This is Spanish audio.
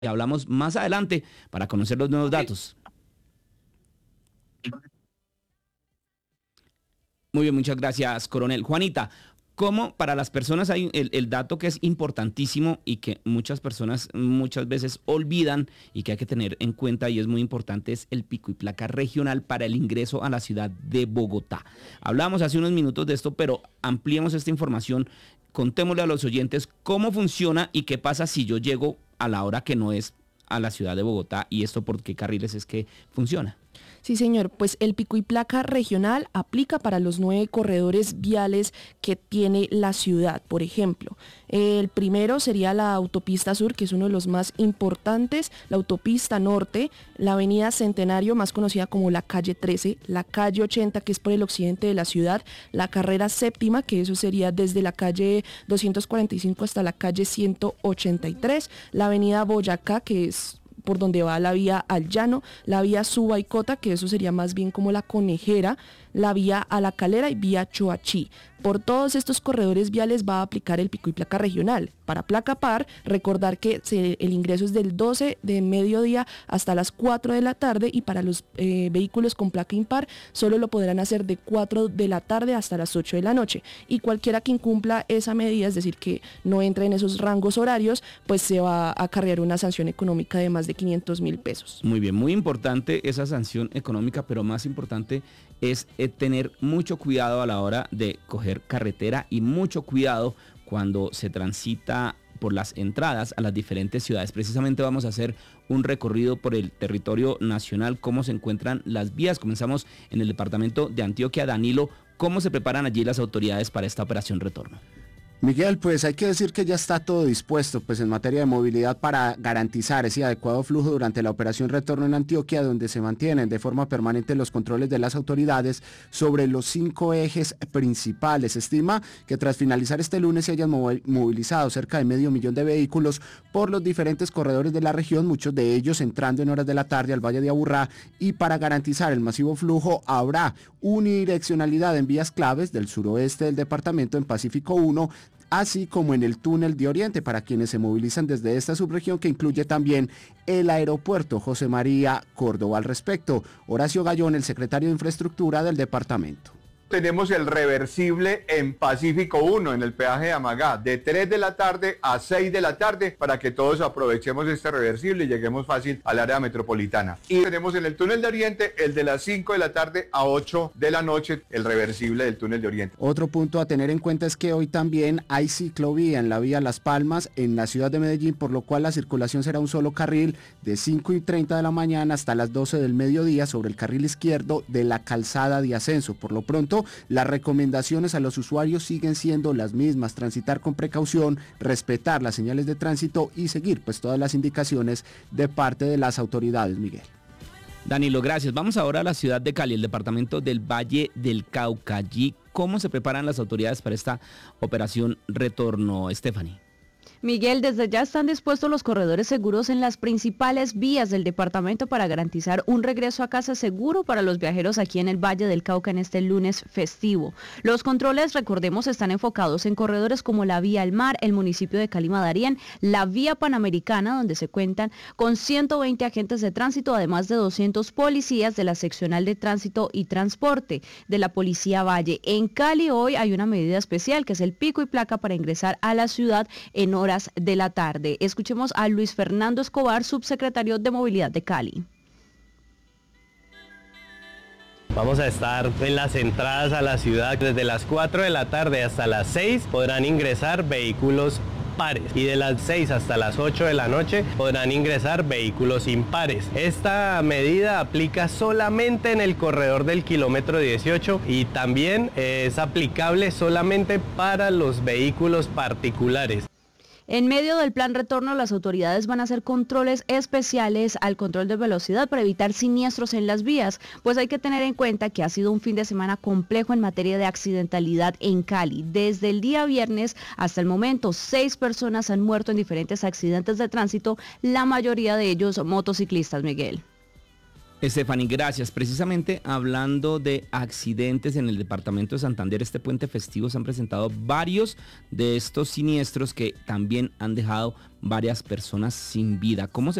y hablamos más adelante para conocer los nuevos datos. Muy bien, muchas gracias, coronel. Juanita, ¿cómo para las personas hay el dato que es importantísimo y que muchas personas muchas veces olvidan y que hay que tener en cuenta y es muy importante, es el pico y placa regional para el ingreso a la ciudad de Bogotá? Hablábamos hace unos minutos de esto, pero ampliemos esta información, contémosle a los oyentes cómo funciona y qué pasa si yo llego a la hora que no es a la ciudad de Bogotá y esto por qué carriles es que funciona. Sí, señor, pues el pico y placa regional aplica para los 9 corredores viales que tiene la ciudad. Por ejemplo, el primero sería la autopista sur, que es uno de los más importantes, la autopista norte, la avenida Centenario, más conocida como la calle 13, la calle 80, que es por el occidente de la ciudad, la carrera séptima, que eso sería desde la calle 245 hasta la calle 183, la avenida Boyacá, que es por donde va la vía al llano, la vía Subaicota, que eso sería más bien como la Conejera, la vía a La Calera y vía Choachí. Por todos estos corredores viales va a aplicar el pico y placa regional. Para placa par, recordar que el ingreso es del 12 de mediodía hasta las 4 de la tarde y para los vehículos con placa impar solo lo podrán hacer de 4 de la tarde hasta las 8 de la noche. Y cualquiera que incumpla esa medida, es decir, que no entre en esos rangos horarios, pues se va a acarrear una sanción económica de más de 500.000 pesos. Muy bien, muy importante esa sanción económica, pero más importante es tener mucho cuidado a la hora de coger carretera y mucho cuidado cuando se transita por las entradas a las diferentes ciudades. Precisamente vamos a hacer un recorrido por el territorio nacional, cómo se encuentran las vías. Comenzamos en el departamento de Antioquia. Danilo, ¿cómo se preparan allí las autoridades para esta operación retorno? Miguel, pues hay que decir que ya está todo dispuesto pues en materia de movilidad para garantizar ese adecuado flujo durante la operación Retorno en Antioquia, donde se mantienen de forma permanente los controles de las autoridades sobre los 5 ejes principales. Se estima que tras finalizar este lunes se hayan movilizado cerca de 500.000 de vehículos por los diferentes corredores de la región, muchos de ellos entrando en horas de la tarde al Valle de Aburrá, y para garantizar el masivo flujo habrá unidireccionalidad en vías claves del suroeste del departamento en Pacífico 1, así como en el túnel de Oriente para quienes se movilizan desde esta subregión, que incluye también el aeropuerto José María Córdoba. Al respecto, Horacio Gallón, el secretario de Infraestructura del departamento. Tenemos el reversible en Pacífico 1, en el peaje de Amagá, de 3 de la tarde a 6 de la tarde, para que todos aprovechemos este reversible y lleguemos fácil al área metropolitana. Y tenemos en el túnel de Oriente el de las 5 de la tarde a 8 de la noche, el reversible del túnel de Oriente. Otro punto a tener en cuenta es que hoy también hay ciclovía en la vía Las Palmas, en la ciudad de Medellín, por lo cual la circulación será un solo carril de 5:30 de la mañana hasta las 12 del mediodía sobre el carril izquierdo de la calzada de ascenso. Por lo pronto, las recomendaciones a los usuarios siguen siendo las mismas: transitar con precaución, respetar las señales de tránsito y seguir pues todas las indicaciones de parte de las autoridades, Miguel. Danilo, gracias. Vamos ahora a la ciudad de Cali, el departamento del Valle del Cauca. Allí, ¿cómo se preparan las autoridades para esta operación Retorno, Stephanie? Miguel, desde ya están dispuestos los corredores seguros en las principales vías del departamento para garantizar un regreso a casa seguro para los viajeros aquí en el Valle del Cauca en este lunes festivo. Los controles, recordemos, están enfocados en corredores como la Vía al Mar, el municipio de Calima Darién, la Vía Panamericana, donde se cuentan con 120 agentes de tránsito, además de 200 policías de la seccional de tránsito y transporte de la Policía Valle. En Cali hoy hay una medida especial que es el pico y placa para ingresar a la ciudad en horas de la tarde. Escuchemos a Luis Fernando Escobar, subsecretario de Movilidad de Cali. Vamos a estar en las entradas a la ciudad desde las 4 de la tarde hasta las 6 podrán ingresar vehículos pares y de las 6 hasta las 8 de la noche podrán ingresar vehículos impares. Esta medida aplica solamente en el corredor del kilómetro 18 y también es aplicable solamente para los vehículos particulares. En medio del plan retorno, las autoridades van a hacer controles especiales al control de velocidad para evitar siniestros en las vías, pues hay que tener en cuenta que ha sido un fin de semana complejo en materia de accidentalidad en Cali. Desde el día viernes hasta el momento, 6 personas han muerto en diferentes accidentes de tránsito, la mayoría de ellos motociclistas, Miguel. Stephanie, gracias. Precisamente hablando de accidentes en el departamento de Santander, este puente festivo se han presentado varios de estos siniestros que también han dejado varias personas sin vida. ¿Cómo se